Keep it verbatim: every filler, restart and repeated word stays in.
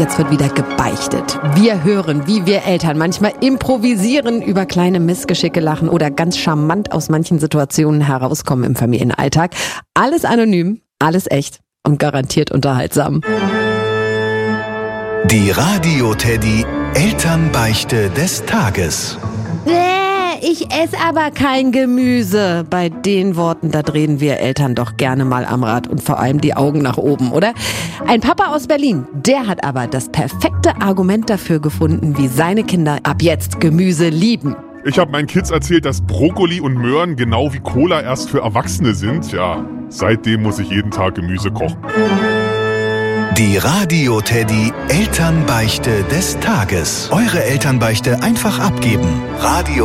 Jetzt wird wieder gebeichtet. Wir hören, wie wir Eltern manchmal improvisieren, über kleine Missgeschicke lachen oder ganz charmant aus manchen Situationen herauskommen im Familienalltag. Alles anonym, alles echt und garantiert unterhaltsam. Die Radio Teddy Elternbeichte des Tages. Ich esse aber kein Gemüse. Bei den Worten, da drehen wir Eltern doch gerne mal am Rad und vor allem die Augen nach oben, oder? Ein Papa aus Berlin, der hat aber das perfekte Argument dafür gefunden, wie seine Kinder ab jetzt Gemüse lieben. Ich habe meinen Kids erzählt, dass Brokkoli und Möhren genau wie Cola erst für Erwachsene sind. Ja, seitdem muss ich jeden Tag Gemüse kochen. Die Radio Teddy Elternbeichte des Tages. Eure Elternbeichte einfach abgeben. Radio